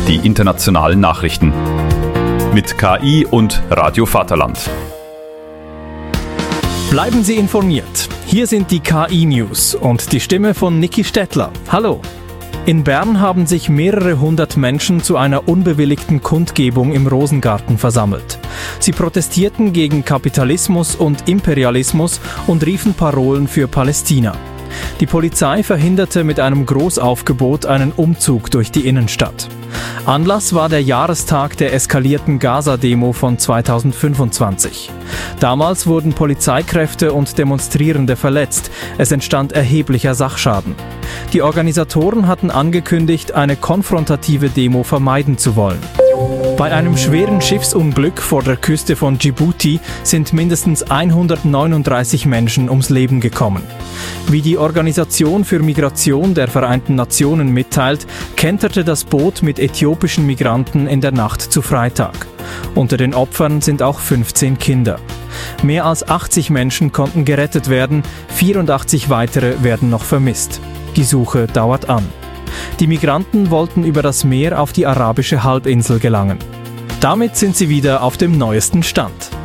die internationalen Nachrichten. Mit KI und Radio Vaterland. Bleiben Sie informiert. Hier sind die KI-News und die Stimme von Niki Stettler. Hallo. In Bern haben sich mehrere hundert Menschen zu einer unbewilligten Kundgebung im Rosengarten versammelt. Sie protestierten gegen Kapitalismus und Imperialismus und riefen Parolen für Palästina. Die Polizei verhinderte mit einem Großaufgebot einen Umzug durch die Innenstadt. Anlass war der Jahrestag der eskalierten Gaza-Demo von 2025. Damals wurden Polizeikräfte und Demonstrierende verletzt. Es entstand erheblicher Sachschaden. Die Organisatoren hatten angekündigt, eine konfrontative Demo vermeiden zu wollen. Bei einem schweren Schiffsunglück vor der Küste von Djibouti sind mindestens 139 Menschen ums Leben gekommen. Wie die Organisation für Migration der Vereinten Nationen mitteilt, kenterte das Boot mit äthiopischen Migranten in der Nacht zu Freitag. Unter den Opfern sind auch 15 Kinder. Mehr als 80 Menschen konnten gerettet werden, 84 weitere werden noch vermisst. Die Suche dauert an. Die Migranten wollten über das Meer auf die arabische Halbinsel gelangen. Damit sind sie wieder auf dem neuesten Stand.